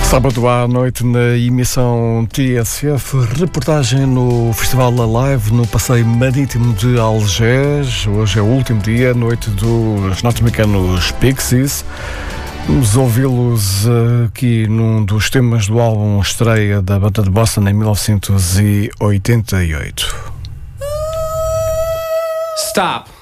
Sábado à noite na emissão TSF, reportagem no Festival Alive no Passeio Marítimo de Algés. Hoje é o último dia, noite dos norte-americanos Pixies. Vamos ouvi-los aqui num dos temas do álbum estreia da banda de Boston em 1988. Stop.